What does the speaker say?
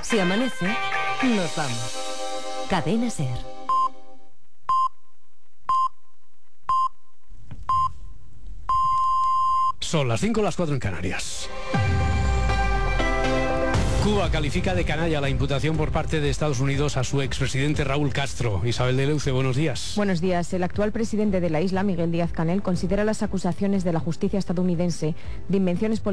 Si amanece, nos vamos. Cadena SER. Son las 5, las 4 en Canarias. Cuba califica de canalla la imputación por parte de Estados Unidos a su expresidente Raúl Castro. Isabel de Leuce, buenos días. Buenos días. El actual presidente de la isla, Miguel Díaz-Canel, considera las acusaciones de la justicia estadounidense de invenciones políticas